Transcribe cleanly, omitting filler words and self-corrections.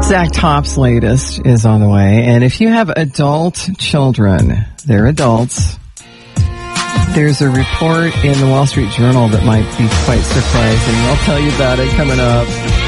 Zach Top's latest is on the way. And if you have adult children, they're adults. There's a report in the Wall Street Journal that might be quite surprising. I'll tell you about it coming up.